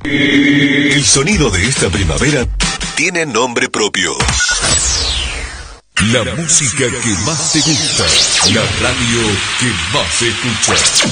El sonido de esta primavera tiene nombre propio. La música que más te gusta, la radio que más se escucha.